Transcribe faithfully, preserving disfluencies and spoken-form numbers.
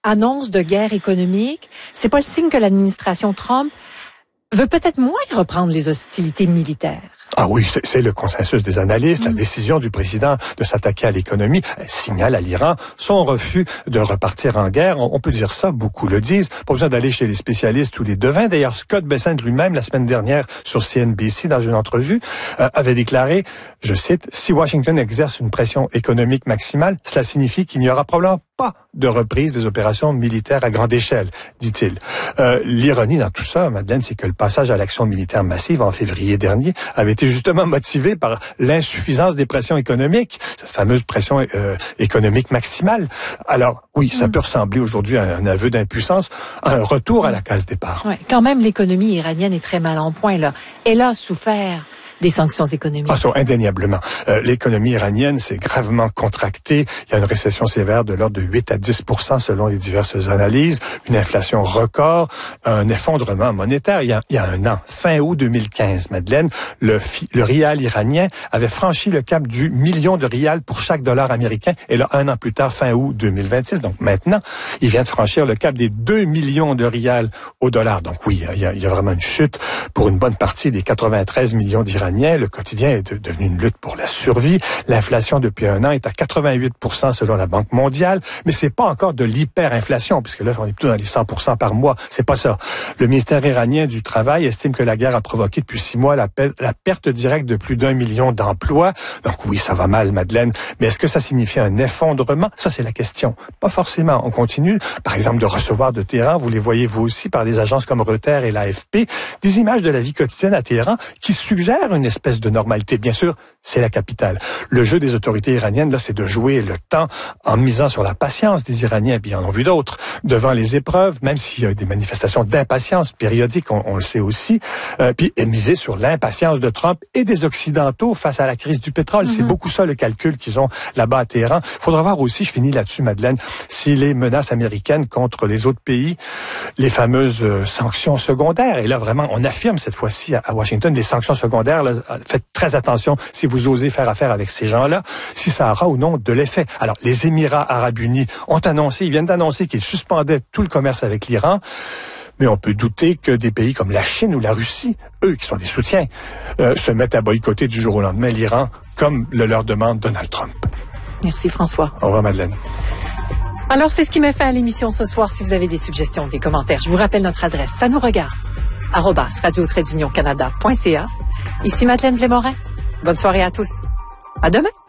annonce de guerre économique, c'est pas le signe que l'administration Trump veut peut-être moins reprendre les hostilités militaires? Ah oui, c'est, c'est le consensus des analystes. Mmh. La décision du président de s'attaquer à l'économie signale à l'Iran son refus de repartir en guerre. On, on peut dire ça, beaucoup le disent. Pas besoin d'aller chez les spécialistes ou les devins. D'ailleurs, Scott Bessent lui-même, la semaine dernière, sur C N B C, dans une entrevue, euh, avait déclaré, je cite, « Si Washington exerce une pression économique maximale, cela signifie qu'il n'y aura probablement pas de reprise des opérations militaires à grande échelle, dit-il. Euh, l'ironie dans tout ça, Madeleine, c'est que le passage à l'action militaire massive en février dernier avait été justement motivé par l'insuffisance des pressions économiques, cette fameuse pression euh, économique maximale. Alors, oui, ça mmh. peut ressembler aujourd'hui à un aveu d'impuissance, à un retour à la case départ. Ouais, quand même, l'économie iranienne est très mal en point, là. Elle a souffert des sanctions économiques. Ah, ça, indéniablement. Euh, l'économie iranienne s'est gravement contractée. Il y a une récession sévère de l'ordre de huit à dix pour cent selon les diverses analyses, une inflation record, un effondrement monétaire. Il y a, il y a un an, fin août deux mille quinze, Madeleine, le, le rial iranien avait franchi le cap du million de rials pour chaque dollar américain. Et là, un an plus tard, fin août deux mille vingt-six, donc maintenant, il vient de franchir le cap des deux millions de rials au dollar. Donc oui, il y a, il y a vraiment une chute pour une bonne partie des quatre-vingt-treize millions d'Iraniens. Le quotidien est de, devenu une lutte pour la survie. L'inflation depuis un an est à quatre-vingt-huit pour cent selon la Banque mondiale, mais c'est pas encore de l'hyperinflation, puisque là, on est plutôt dans les cent pour cent par mois. C'est pas ça. Le ministère iranien du Travail estime que la guerre a provoqué depuis six mois la, pe- la perte directe de plus d'un million d'emplois. Donc oui, ça va mal, Madeleine. Mais est-ce que ça signifie un effondrement? Ça, c'est la question. Pas forcément. On continue, par exemple, de recevoir de Téhéran, vous les voyez vous aussi par des agences comme Reuters et l'A F P, des images de la vie quotidienne à Téhéran qui suggèrent une espèce de normalité. Bien sûr, c'est la capitale. Le jeu des autorités iraniennes, là, c'est de jouer le temps en misant sur la patience des Iraniens. Bien, en ont vu d'autres. Devant les épreuves, même s'il y a des manifestations d'impatience périodiques, on, on le sait aussi, euh, puis et miser sur l'impatience de Trump et des Occidentaux face à la crise du pétrole. Mm-hmm. C'est beaucoup ça le calcul qu'ils ont là-bas à Téhéran. Il faudra voir aussi, je finis là-dessus, Madeleine, si les menaces américaines contre les autres pays, les fameuses euh, sanctions secondaires, et là, vraiment, on affirme cette fois-ci à, à Washington, les sanctions secondaires, là, faites très attention si vous osez faire affaire avec ces gens-là, si ça aura ou non de l'effet. Alors, les Émirats arabes unis ont annoncé, ils viennent d'annoncer qu'ils suspendaient tout le commerce avec l'Iran, mais on peut douter que des pays comme la Chine ou la Russie, eux qui sont des soutiens, euh, se mettent à boycotter du jour au lendemain l'Iran, comme le leur demande Donald Trump. Merci François. Au revoir Madeleine. Alors, c'est ce qui met fin à l'émission ce soir. Si vous avez des suggestions, des commentaires, je vous rappelle notre adresse. Ça nous regarde. arobase radio-canada point c a. Ici Madeleine Blais-Morin. Bonne soirée à tous. À demain.